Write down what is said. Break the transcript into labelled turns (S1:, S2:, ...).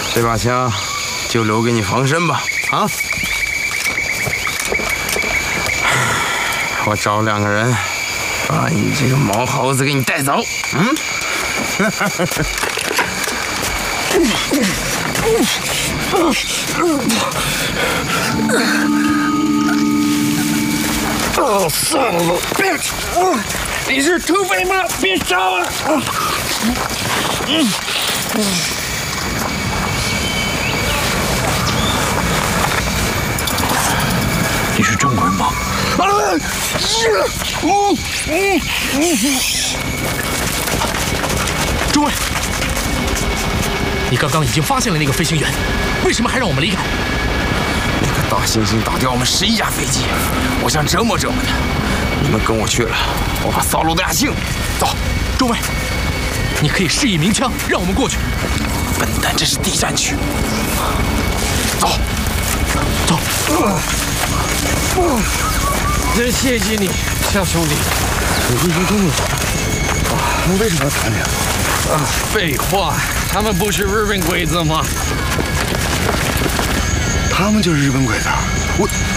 S1: 这把枪就留给你防身吧。啊！我找2个人，把你这个毛猴子给你带走。嗯。
S2: Oh, son of a bitch! 你是土匪吗？别杀我！你是中国人吗？
S3: 诸位，你刚刚已经发现了那个飞行员，为什么还让我们离开？
S1: 那个大猩猩打掉我们11架飞机，我想折磨折磨他。你们跟我去了，我把骚路都压清。走，
S3: 诸位，你可以示意鸣枪，让我们过去。
S1: 笨蛋，这是地战区。走，走。
S2: 真谢谢你，小兄弟。
S1: 你英雄终于走了。他们为什么要打你啊？
S2: 废话，他们不是日本鬼子吗？
S1: 他们就是日本鬼子。我